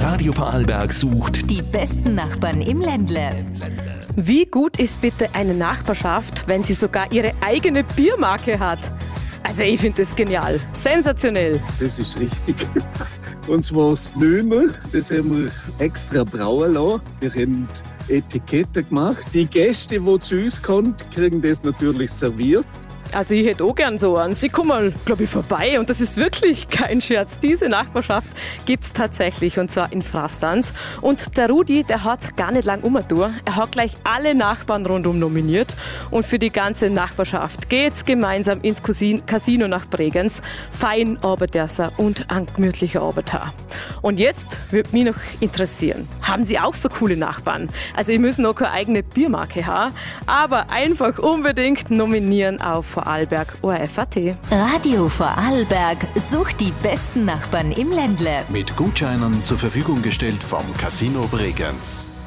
Radio Vorarlberg sucht die besten Nachbarn im Ländle. Wie gut ist bitte eine Nachbarschaft, wenn sie sogar ihre eigene Biermarke hat? Also ich finde das genial. Sensationell. Das ist richtig. Und zwar das Nömer, das haben wir extra brauen lassen. Wir haben Etikette gemacht. Die Gäste, die zu uns kommen, kriegen das natürlich serviert. Also ich hätte auch gern so eins. Ich komme mal, glaube ich, vorbei. Und das ist wirklich kein Scherz. Diese Nachbarschaft gibt es tatsächlich, und zwar in Frastanz. Und der Rudi, der hat gar nicht lang umgetan. Er hat gleich alle Nachbarn rundum nominiert. Und für die ganze Nachbarschaft geht's gemeinsam ins Casino nach Bregenz. Fein Arbeiterser und ein gemütlicher Arbeiter. Und jetzt würde mich noch interessieren, haben Sie auch so coole Nachbarn? Also ich muss noch keine eigene Biermarke haben, aber einfach unbedingt nominieren auf Vorarlberg ORF.at. Radio Vorarlberg sucht die besten Nachbarn im Ländle. mit Gutscheinen zur Verfügung gestellt vom Casino Bregenz.